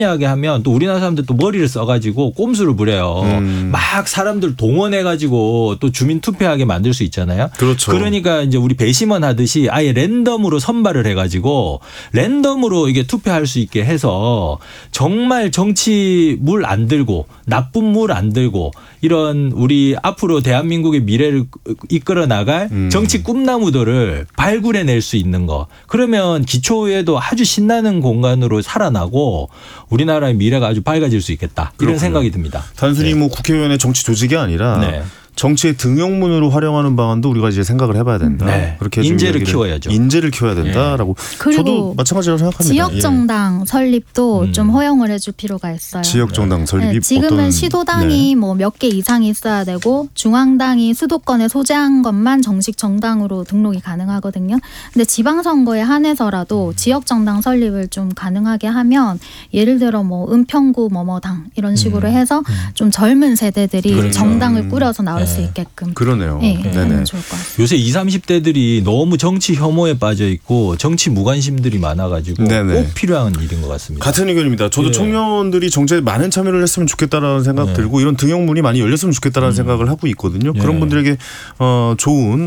하게 하면 또 우리나라 사람들 또 머리를 써가지고 꼼수를 부려요. 막 사람들 동원해가지고 또 주민 투표하게 만들 수 있잖아요. 그렇죠. 그러니까 이제 우리 배심원 하듯이 아예 랜덤으로 선발을 해가지고 랜덤으로 이게 투표할 수 있게 해서 정말 정치 물 안 들고 나쁜 물 안 들고 이런 우리 앞으로 대한민국의 미래를 이끌어 나갈 정치 꿈나무들을 발굴해낼 수 있는 거. 그러면 기초의회도 아주 신나는 공간으로 살아나고 우리나라의 미래가 아주 밝아질 수 있겠다. 이런 그렇군요. 생각이 듭니다. 단순히 네. 뭐 국회의원의 정치 조직이 아니라 네. 정치의 등용문으로 활용하는 방안도 우리가 이제 생각을 해봐야 된다. 네. 그렇게 인재를 키워야죠. 인재를 키워야 된다라고. 그리고 저도 마찬가지로 생각합니다. 지역정당 설립도 좀 허용을 해줄 필요가 있어요. 지역정당 설립이 네, 지금은 어떤, 시도당이 뭐 몇 개 이상이 있어야 되고 중앙당이 수도권에 소재한 것만 정식 정당으로 등록이 가능하거든요. 근데 지방선거에 한해서라도 지역정당 설립을 좀 가능하게 하면 예를 들어 뭐 은평구 뭐뭐당 이런 식으로 해서 좀 젊은 세대들이 그러니까. 정당을 꾸려서 나올 수 있게끔. 그러네요. 네, 네네. 하면 좋을 것 같아요. 요새 20, 30대들이 너무 정치 혐오에 빠져 있고 정치 무관심들이 많아가지고 네네. 꼭 필요한 일인 것 같습니다. 같은 의견입니다. 저도 네. 청년들이 정치에 많은 참여를 했으면 좋겠다라는 생각 네. 들고 이런 등용문이 많이 열렸으면 좋겠다라는 생각을 하고 있거든요. 그런 네. 분들에게 좋은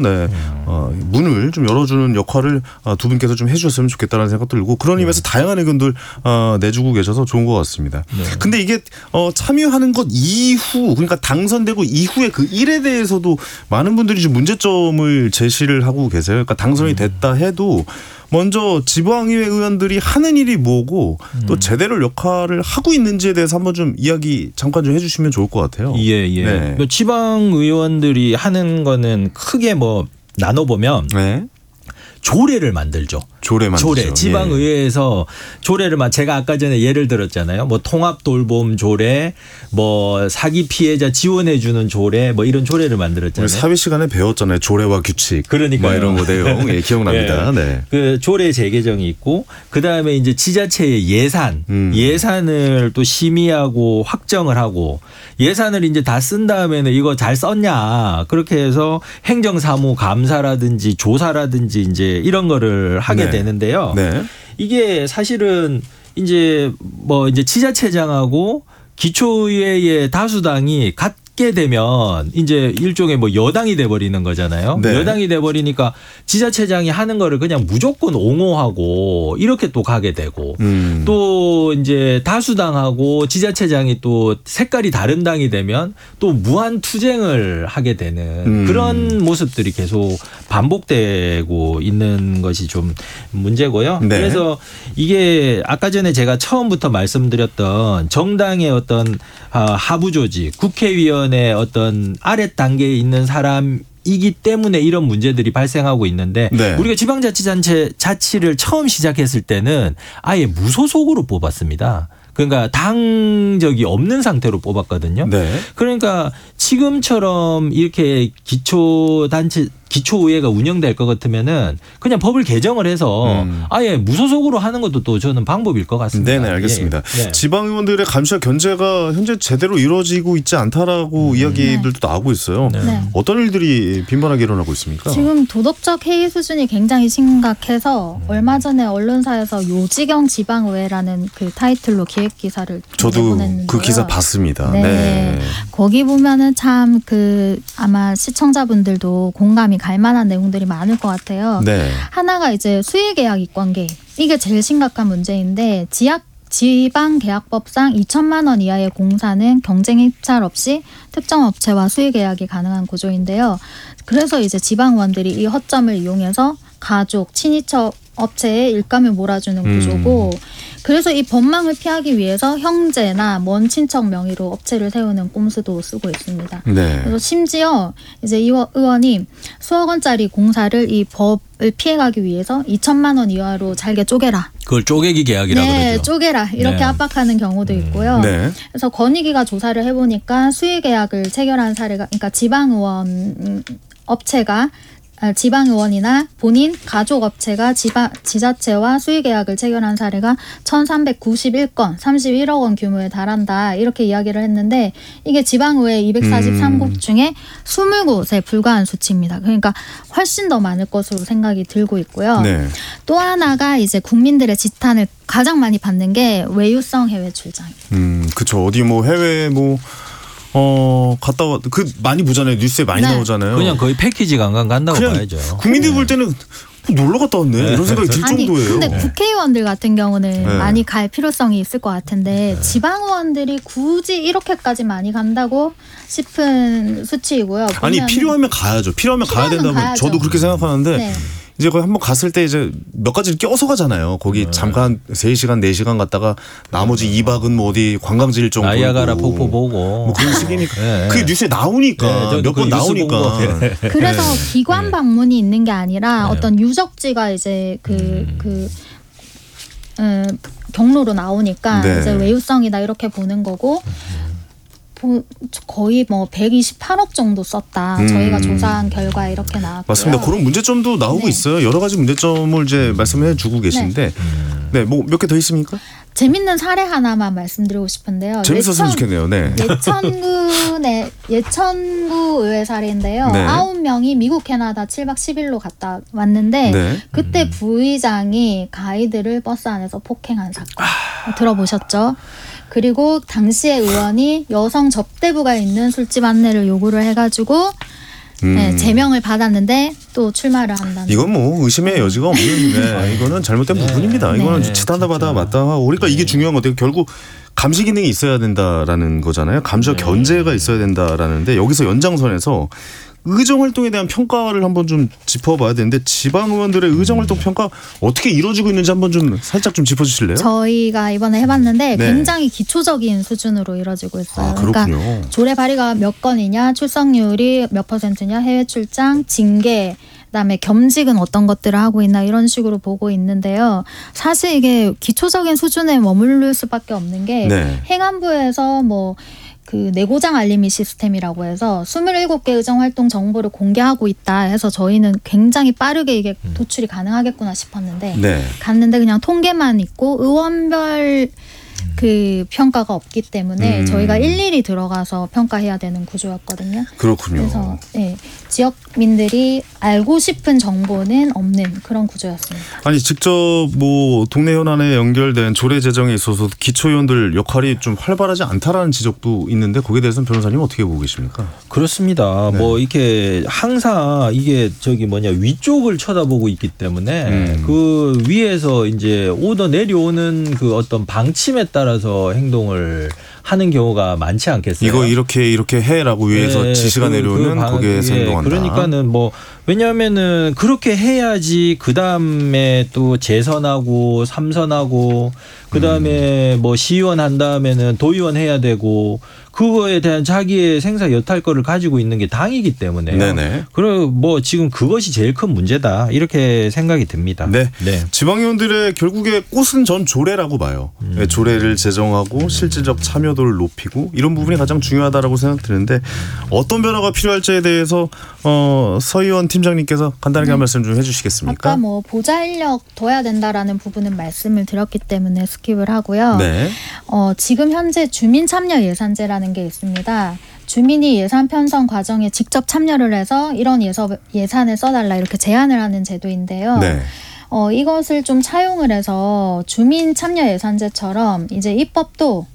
문을 좀 열어주는 역할을 두 분께서 좀 해주셨으면 좋겠다라는 생각 들고 그런 의미에서 다양한 의견들 내주고 계셔서 좋은 것 같습니다. 근데 이게 참여하는 것 이후 그러니까 당선되고 이후에 그 일에 대해서도 많은 분들이 좀 문제점을 제시를 하고 계세요. 그러니까 당선이 됐다 해도 먼저 지방의회 의원들이 하는 일이 뭐고 또 제대로 역할을 하고 있는지에 대해서 한번 좀 이야기 잠깐 좀 해주시면 좋을 것 같아요. 예. 네. 지방 의원들이 하는 거는 크게 뭐 나눠보면 네. 조례를 만들죠. 조례 만들죠. 조례. 지방의회에서 조례를 제가 아까 전에 예를 들었잖아요. 뭐 통합돌봄 조례, 뭐 사기 피해자 지원해 주는 조례, 뭐 이런 조례를 만들었잖아요. 우리 사회 시간에 배웠잖아요. 조례와 규칙. 그러니까요. 뭐 이런 거 내용 기억납니다. 네. 그 조례 재개정이 있고 그다음에 이제 지자체의 예산을 또 심의하고 확정을 하고 예산을 이제 다 쓴 다음에는 이거 잘 썼냐 그렇게 해서 행정사무 감사라든지 조사라든지 이제 이런 거를 하게 되는데요. 네. 이게 사실은 이제 뭐 이제 지자체장하고 기초의회의 다수당이 갖게 되면 이제 일종의 뭐 여당이 돼버리는 거잖아요. 네. 여당이 돼버리니까 지자체장이 하는 거를 그냥 무조건 옹호하고 이렇게 또 가게 되고 또 이제 다수당하고 지자체장이 또 색깔이 다른 당이 되면 또 무한 투쟁을 하게 되는 그런 모습들이 계속 반복되고 있는 것이 좀 문제고요. 네. 그래서 이게 아까 전에 제가 처음부터 말씀드렸던 정당의 어떤 하부 조직, 국회의원의 어떤 아랫 단계에 있는 사람이기 때문에 이런 문제들이 발생하고 있는데 네. 우리가 지방자치를 처음 시작했을 때는 아예 무소속으로 뽑았습니다. 그러니까 당적이 없는 상태로 뽑았거든요. 네. 그러니까 지금처럼 이렇게 기초의회가 운영될 것 같으면은 그냥 법을 개정을 해서 아예 무소속으로 하는 것도 또 저는 방법일 것 같습니다. 네네 알겠습니다. 예. 지방의원들의 감시와 견제가 현재 제대로 이루어지고 있지 않다라고 이야기들도 나오고 있어요. 네. 어떤 일들이 빈번하게 일어나고 있습니까? 지금 도덕적 해이 수준이 굉장히 심각해서 얼마 전에 언론사에서 요지경 지방의회라는 그 타이틀로 기획 기사를 저도 내보냈는데요. 그 기사 봤습니다. 네. 네. 거기 보면은 참 그 아마 시청자분들도 공감이 갈 만한 내용들이 많을 것 같아요. 네. 하나가 이제 수의계약 이권계 이게 제일 심각한 문제인데 지방계약법상 2천만 원 이하의 공사는 경쟁 입찰 없이 특정 업체와 수의계약이 가능한 구조인데요. 그래서 이제 지방의원들이 이 허점을 이용해서 가족, 친인척 업체에 일감을 몰아주는 구조고 그래서 이 법망을 피하기 위해서 형제나 먼 친척 명의로 업체를 세우는 꼼수도 쓰고 있습니다. 네. 그래서 심지어 이제 이 의원이 수억 원짜리 공사를 이 법을 피해가기 위해서 2천만 원 이하로 잘게 쪼개라. 그걸 쪼개기 계약이라고 네, 그러죠. 쪼개라 이렇게 네. 압박하는 경우도 있고요. 네. 그래서 권익위가 조사를 해보니까 수의계약을 체결한 사례가 그러니까 지방의원 업체가 지방의원이나 본인 가족업체가 지자체와 수의계약을 체결한 사례가 1391건 31억 원 규모에 달한다 이렇게 이야기를 했는데 이게 지방의회 243곳 중에 20곳에 불과한 수치입니다. 그러니까 훨씬 더 많을 것으로 생각이 들고 있고요. 네. 또 하나가 이제 국민들의 지탄을 가장 많이 받는 게 외유성 해외 출장입니다. 그렇죠. 어디 뭐 해외 뭐 갔다 와 많이 보잖아요. 뉴스에 많이 네. 나오잖아요. 그냥 거의 패키지 관광 간다고 그냥 봐야죠. 국민들이 볼 때는 놀러 갔다 왔네 이런 생각이 들 아니 정도예요. 근데 국회의원들 같은 경우는 네. 많이 갈 필요성이 있을 것 같은데 지방의원들이 굳이 이렇게까지 많이 간다고 싶은 수치이고요. 아니 보면은 필요하면 가야죠. 필요하면 가야 필요하면 된다면 가야죠. 저도 그렇게 생각하는데 네. 이제 거기 한번 갔을 때 이제 몇 가지를 껴서 가잖아요. 거기 잠깐 3시간 4시간 갔다가 나머지 2박은 뭐 어디 관광지 일정 나이아가라 돌고 폭포 보고 뭐 그런 식이니까 네. 그게 뉴스에 나오니까 네, 저도 몇 번 그 뉴스 나오니까 본 거. 네. 그래서 기관 방문이 있는 게 아니라 네. 어떤 유적지가 이제 경로로 나오니까 네. 이제 외유성이다 이렇게 보는 거고 거의 뭐 128억 정도 썼다. 저희가 조사한 결과 이렇게 나왔고요. 맞습니다. 그런 문제점도 나오고 네. 있어요. 여러 가지 문제점을 이제 말씀해 주고 계신데 네, 뭐 몇 개 더 있습니까? 재밌는 사례 하나만 말씀드리고 싶은데요. 재밌었으면 좋겠네요. 네. 예천구 의회 사례인데요. 네. 9명이 미국 캐나다 7박 10일로 갔다 왔는데 네. 그때 부의장이 가이드를 버스 안에서 폭행한 사건 들어보셨죠? 그리고 당시에 의원이 여성 접대부가 있는 술집 안내를 요구를 해가지고 네, 제명을 받았는데 또 출마를 한다는. 이건 뭐 의심의 여지가 없는 이거는 잘못된 부분입니다. 이거는 지탄다마다 마땅하고 그러니까 이게 중요한 것 같아요. 결국 감시 기능이 있어야 된다라는 거잖아요. 감시와 견제가 있어야 된다라는데 여기서 연장선에서 의정활동에 대한 평가를 한번 좀 짚어봐야 되는데 지방 의원들의 의정활동 평가 어떻게 이루어지고 있는지 한번 좀 살짝 좀 짚어주실래요? 저희가 이번에 해봤는데 네. 굉장히 기초적인 수준으로 이루어지고 있어요. 아, 그렇군요. 그러니까 조례 발의가 몇 건이냐, 출석률이 몇 %냐, 해외 출장, 징계, 그다음에 겸직은 어떤 것들을 하고 있나 이런 식으로 보고 있는데요. 사실 이게 기초적인 수준에 머무를 수밖에 없는 게 네. 행안부에서 뭐 그 내고장 알림이 시스템이라고 해서 27개 의정활동 정보를 공개하고 있다 해서 저희는 굉장히 빠르게 이게 도출이 가능하겠구나 싶었는데 네. 갔는데 그냥 통계만 있고 의원별 그 평가가 없기 때문에 저희가 일일이 들어가서 평가해야 되는 구조였거든요. 그렇군요. 그래서 네, 지역민들이 알고 싶은 정보는 없는 그런 구조였습니다. 아니 직접 뭐 동네 현안에 연결된 조례 제정에 있어서 기초의원들 역할이 좀 활발하지 않다라는 지적도 있는데 거기에 대해서는 변호사님 어떻게 보고 계십니까? 그렇습니다. 네. 뭐 이렇게 항상 이게 위쪽을 쳐다보고 있기 때문에 그 위에서 이제 내려오는 그 어떤 방침에 따라서 행동을 하는 경우가 많지 않겠어요? 이거 이렇게 해라고 위에서 네, 지시가 내려오는 거기에서 행동한다. 그러니까는 뭐 왜냐하면은 그렇게 해야지 그 다음에 또 재선하고 삼선하고 그 다음에 뭐 시의원 한 다음에는 도의원 해야 되고 그거에 대한 자기의 생사 여탈 거를 가지고 있는 게 당이기 때문에요. 네네. 그리고 뭐 지금 그것이 제일 큰 문제다 이렇게 생각이 듭니다. 네. 네. 지방의원들의 결국에 꽃은 전 조례라고 봐요. 네, 조례를 제정하고 실질적 참여도를 높이고 이런 부분이 가장 중요하다라고 생각드는데 어떤 변화가 필요할지에 대해서 서의원 팀장님께서 간단하게 한 말씀 좀 해주시겠습니까? 아까 뭐 보좌 인력 둬야 된다라는 부분은 말씀을 드렸기 때문에 스킵을 하고요. 네. 지금 현재 주민 참여 예산제라는 게 있습니다. 주민이 예산 편성 과정에 직접 참여를 해서 이런 예산을 써달라 이렇게 제안을 하는 제도인데요. 네. 이것을 좀 차용을 해서 주민 참여 예산제처럼 이제 입법도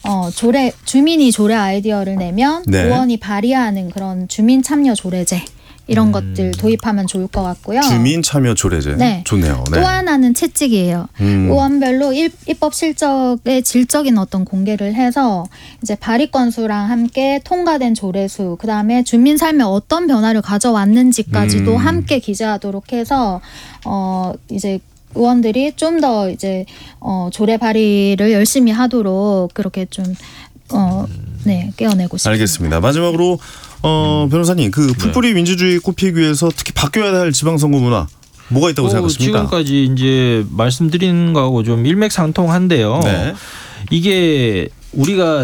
주민이 조례 아이디어를 내면 네. 의원이 발의하는 그런 주민 참여 조례제 이런 것들 도입하면 좋을 것 같고요. 주민 참여 조례제. 네. 좋네요. 네. 또 하나는 채찍이에요. 의원별로 입법 실적의 질적인 어떤 공개를 해서 이제 발의 건수랑 함께 통과된 조례수, 그 다음에 주민 삶에 어떤 변화를 가져왔는지까지도 함께 기재하도록 해서 이제 의원들이 좀 더 이제 조례 발의를 열심히 하도록 그렇게 좀 깨어내고 싶습니다. 알겠습니다. 마지막으로 변호사님 그 풀뿌리 민주주의 꽃피기 위해서 특히 바뀌어야 할 지방선거 문화 뭐가 있다고 생각하십니까? 지금까지 이제 말씀드린 거하고 좀 일맥상통한데요. 네. 이게 우리가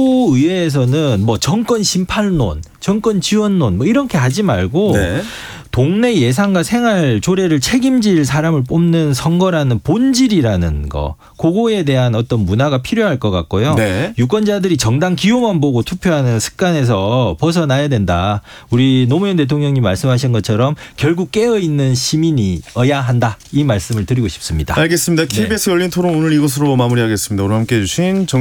기초의회에서는 뭐 정권 심판론, 정권 지원론 뭐 이렇게 하지 말고 네. 동네 예산과 생활 조례를 책임질 사람을 뽑는 선거라는 본질이라는 거, 그거에 대한 어떤 문화가 필요할 것 같고요. 네. 유권자들이 정당 기호만 보고 투표하는 습관에서 벗어나야 된다. 우리 노무현 대통령님 말씀하신 것처럼 결국 깨어있는 시민이어야 한다. 이 말씀을 드리고 싶습니다. 알겠습니다. KBS 열린 토론 오늘 이것으로 마무리하겠습니다. 오늘 함께해 주신